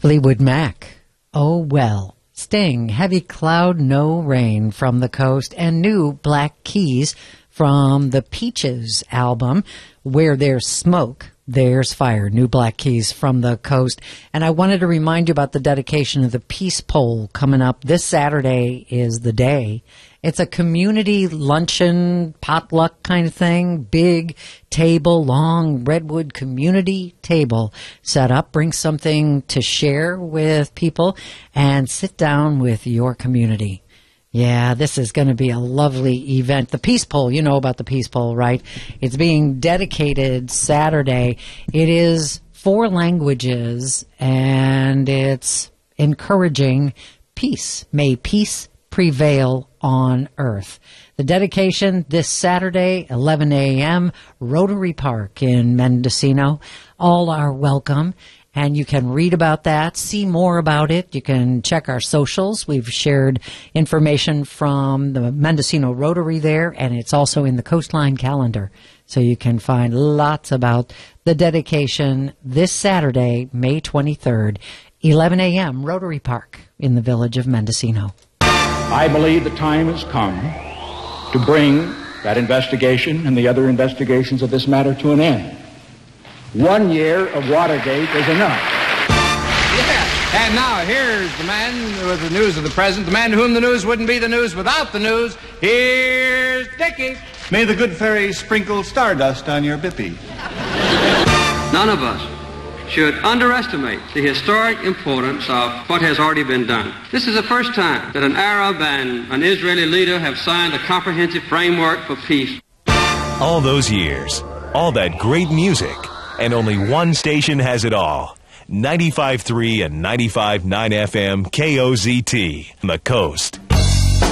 Fleetwood Mac, Oh Well. Sting, Heavy Cloud, No Rain from the Coast, and new Black Keys from the Peaches album, Where There's Smoke, There's Fire. New Black Keys from the Coast. And I wanted to remind you about the dedication of the Peace Pole coming up. This Saturday is the day. It's a community luncheon, potluck kind of thing. Big table, long redwood community table set up. Bring something to share with people and sit down with your community. Yeah, this is going to be a lovely event. The Peace Pole, you know about the Peace Pole, right? It's being dedicated Saturday. It is 4 languages, and it's encouraging peace. May peace prevail on earth. The dedication this Saturday, 11 a.m., Rotary Park in Mendocino. All are welcome. And you can read about that, see more about it. You can check our socials. We've shared information from the Mendocino Rotary there, and it's also in the Coastline calendar. So you can find lots about the dedication this Saturday, May 23rd, 11 a.m., Rotary Park in the village of Mendocino. I believe the time has come to bring that investigation and the other investigations of this matter to an end. 1 year of Watergate is enough. Yeah, and now here's the man with the news of the present, the man to whom the news wouldn't be the news without the news. Here's Dickie. May the good fairy sprinkle stardust on your bippy. None of us should underestimate the historic importance of what has already been done. This is the first time that an Arab and an Israeli leader have signed a comprehensive framework for peace. All those years, all that great music, and only one station has it all. 95.3 and 95.9 FM KOZT, The Coast.